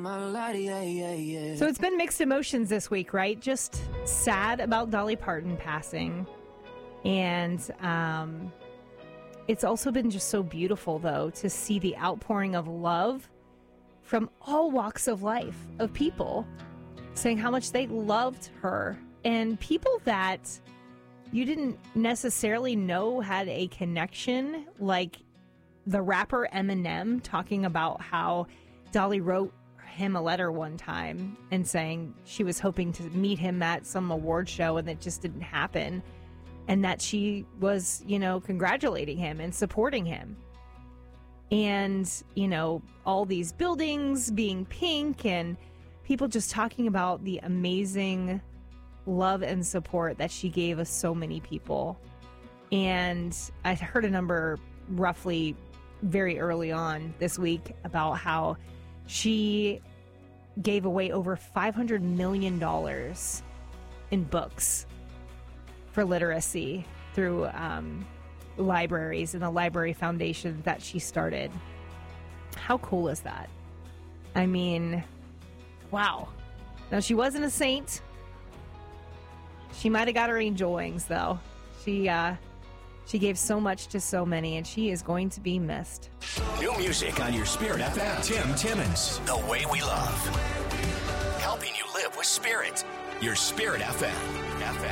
So it's been mixed emotions this week, right? Just sad about Dolly Parton passing. And it's also been just so beautiful, though, to see the outpouring of love from all walks of life, of people saying how much they loved her. And people that you didn't necessarily know had a connection, like the rapper Eminem talking about how Dolly wrote him a letter one time and saying she was hoping to meet him at some award show and that just didn't happen. And that she was, congratulating him and supporting him. And, all these buildings being pink and people just talking about the amazing love and support that she gave us so many people. And I heard a number roughly very early on this week about how she gave away over $500 million in books for literacy through libraries and the library foundation that she started. How cool is that? I mean, wow. Now, she wasn't a saint. She might have got her angel wings, though. She gave so much to so many, and she is going to be missed. New music on your Spirit FM. Tim Timmons, The Way We Love. Helping you live with Spirit. Your Spirit FM.